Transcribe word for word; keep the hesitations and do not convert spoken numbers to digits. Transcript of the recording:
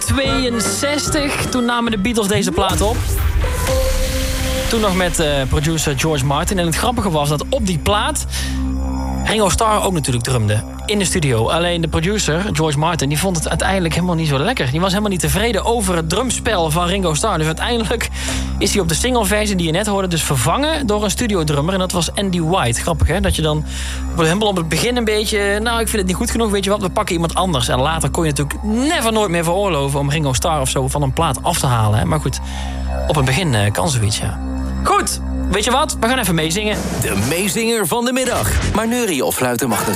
tweeënzestig. Toen namen de Beatles deze plaat op. Toen nog met uh, producer George Martin. En het grappige was dat op die plaat Ringo Starr ook natuurlijk drumde in de studio. Alleen de producer, George Martin, die vond het uiteindelijk helemaal niet zo lekker. Die was helemaal niet tevreden over het drumspel van Ringo Starr. Dus uiteindelijk is hij op de singleversie die je net hoorde dus vervangen door een studiodrummer. En dat was Andy White. Grappig, hè? Dat je dan helemaal op het begin een beetje... nou, ik vind het niet goed genoeg, weet je wat, we pakken iemand anders. En later kon je natuurlijk never nooit meer veroorloven om Ringo Starr of zo van een plaat af te halen. Hè? Maar goed, op het begin uh, kan zoiets, ja. Goed, weet je wat? We gaan even meezingen. De meezinger van de middag. Maar neurien of fluiten mag natuurlijk.